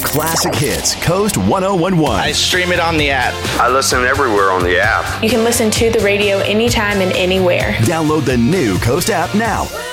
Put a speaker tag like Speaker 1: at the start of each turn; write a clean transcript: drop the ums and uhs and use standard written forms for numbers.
Speaker 1: classic hits. Coast 1011.
Speaker 2: I stream it on the app.
Speaker 3: I listen everywhere on the app.
Speaker 4: You can listen to the radio anytime and anywhere.
Speaker 1: Download the new Coast app now.